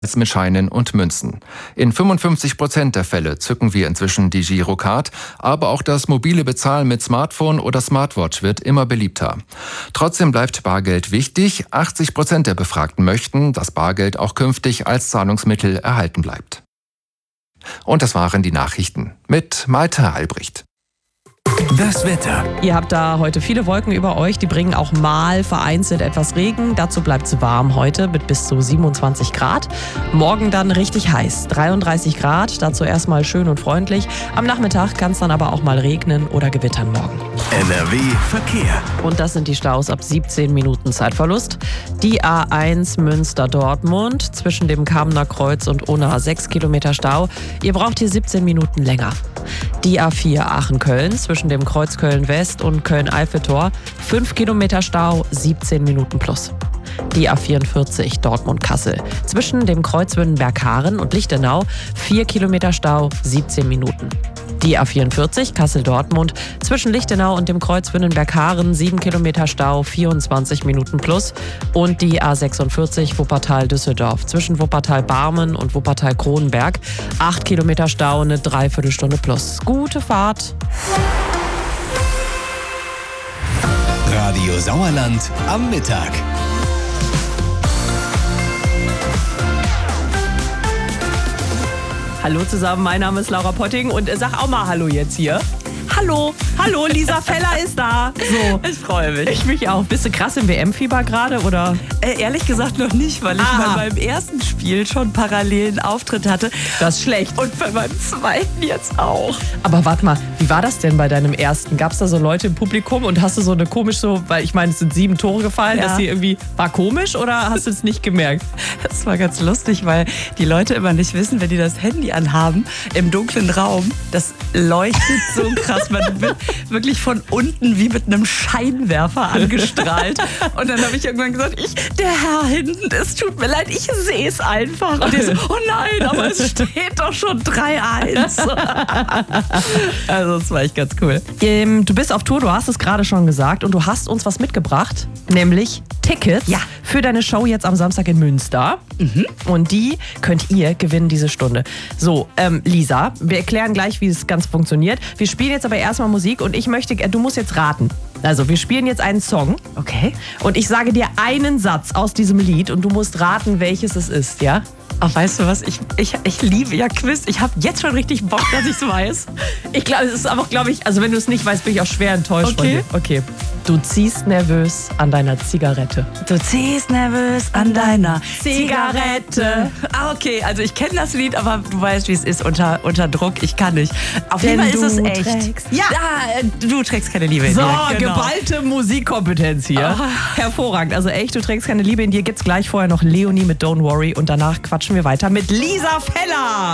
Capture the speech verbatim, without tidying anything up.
als mit Scheinen und Münzen. In fünfundfünfzig Prozent der Fälle zücken wir inzwischen die Girocard, aber auch das mobile Bezahlen mit Smartphone oder Smartwatch wird immer beliebter. Trotzdem bleibt Bargeld wichtig. achtzig Prozent der Befragten möchten, dass Bargeld auch künftig als Zahlungsmittel erhalten bleibt. Und das waren die Nachrichten mit Malte Albrecht. Das Wetter. Ihr habt da heute viele Wolken über euch, die bringen auch mal vereinzelt etwas Regen. Dazu bleibt es warm heute mit bis zu siebenundzwanzig Grad. Morgen dann richtig heiß, dreiunddreißig Grad, dazu erstmal schön und freundlich. Am Nachmittag kann es dann aber auch mal regnen oder gewittern morgen. N R W Verkehr. Und das sind die Staus ab siebzehn Minuten Zeitverlust. Die A eins Münster-Dortmund zwischen dem Kamener Kreuz und Unna sechs Kilometer Stau. Ihr braucht hier siebzehn Minuten länger. Die A vier Aachen-Köln zwischen dem Kreuz Köln-West und Köln-Eiffeltor. fünf Kilometer Stau, siebzehn Minuten plus. Die A vierundvierzig Dortmund-Kassel zwischen dem Kreuz Wünnenberg-Haaren und Lichtenau. vier Kilometer Stau, siebzehn Minuten. Die A vierundvierzig Kassel-Dortmund zwischen Lichtenau und dem Kreuz Wünnenberg-Haaren. sieben Kilometer Stau, vierundzwanzig Minuten plus. Und die A sechsundvierzig Wuppertal-Düsseldorf zwischen Wuppertal-Barmen und Wuppertal-Kronenberg. acht Kilometer Stau, eine Dreiviertelstunde plus. Gute Fahrt! Radio Sauerland am Mittag. Hallo zusammen, mein Name ist Laura Potting und sag auch mal Hallo jetzt hier. Hallo, hallo, Lisa Feller ist da. So. Ich freue mich. Ich mich auch. Bist du krass im W M-Fieber gerade, oder? Äh, ehrlich gesagt noch nicht, weil ich Aha. bei meinem ersten Spiel schon parallel einen Auftritt hatte. Das ist schlecht. Und bei meinem zweiten jetzt auch. Aber warte mal, wie war das denn bei deinem ersten? Gab es da so Leute im Publikum und hast du so eine komisch so, weil ich meine, es sind sieben Tore gefallen, Ja. dass die irgendwie, war komisch oder hast du es nicht gemerkt? Das war ganz lustig, weil die Leute immer nicht wissen, wenn die das Handy anhaben, im dunklen Raum, das leuchtet so krass. Man wird wirklich von unten wie mit einem Scheinwerfer angestrahlt. Und dann habe ich irgendwann gesagt, ich, der Herr hinten, es tut mir leid, ich sehe es einfach. Und der so, oh nein, aber es steht doch schon drei eins. Also das war echt ganz cool. Ähm, du bist auf Tour, du hast es gerade schon gesagt und du hast uns was mitgebracht, nämlich Tickets Ja. für deine Show jetzt am Samstag in Münster. Mhm. Und die könnt ihr gewinnen diese Stunde. So, ähm, Lisa, wir erklären gleich, wie es ganz funktioniert. Wir spielen jetzt aber erstmal Musik und ich möchte, du musst jetzt raten. Also, wir spielen jetzt einen Song. Okay. Und ich sage dir einen Satz aus diesem Lied und du musst raten, welches es ist, ja? Ach, weißt du was? Ich, ich, ich liebe ja Quiz. Ich habe jetzt schon richtig Bock, dass ich es weiß. Ich glaube, es ist aber, glaube ich, also wenn du es nicht weißt, bin ich auch schwer enttäuscht Okay. von dir. Okay. Du ziehst nervös an deiner Zigarette. Du ziehst nervös an deiner Zigarette. Ah, okay, also ich kenne das Lied, aber du weißt, wie es ist unter, unter Druck. Ich kann nicht. Auf jeden Denn Fall ist es du echt. trägst- Ja, ah, du trägst keine Liebe in So, dir. Genau. geballte Musikkompetenz hier. Ah. Hervorragend. Also echt, du trägst keine Liebe in dir. Gibt's gleich vorher noch Leonie mit Don't Worry und danach quatschen wir weiter mit Lisa Feller.